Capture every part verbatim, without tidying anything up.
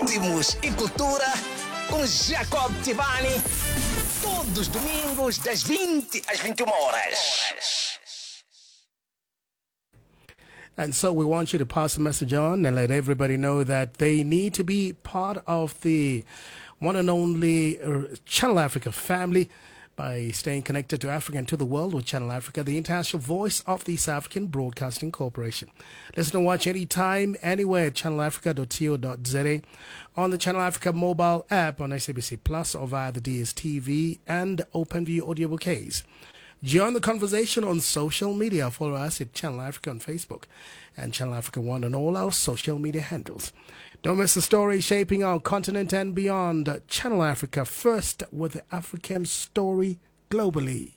Ritmos e cultura com Jacob Tivani. Todos os domingos das vinte às vinte e uma horas. And so we want you to pass the message on and let everybody know that they need to be part of the one and only Channel Africa family by staying connected to Africa and to the world with Channel Africa, the international voice of the South African Broadcasting Corporation. Listen and watch anytime, anywhere at channel africa dot co dot za, on the Channel Africa mobile app, on S A B C Plus, or via the D S T V and OpenView audio bouquets. Join the conversation on social media. Follow us at Channel Africa on Facebook and Channel Africa One on all our social media handles. Don't miss the story shaping our continent and beyond. Channel Africa, first with the African story globally.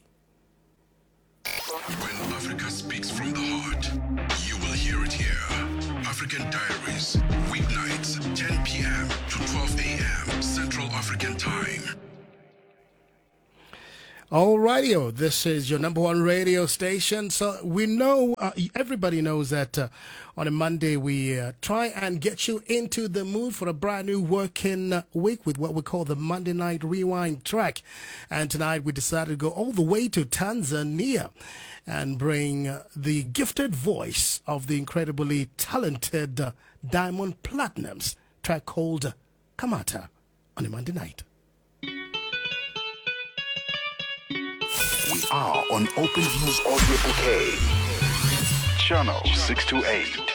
When Africa speaks from the heart, you will hear it here. African Diaries, weeknights, ten p.m. to twelve a.m. Central African Time. All radio, this is your number one radio station. So we know, uh, everybody knows that uh, on a Monday we uh, try and get you into the mood for a brand new working week with what we call the Monday Night Rewind track. And tonight we decided to go all the way to Tanzania and bring uh, the gifted voice of the incredibly talented uh, Diamond Platnumz, track called Kamata on a Monday night. We are on OpenView's audio bouquet, channel six two eight.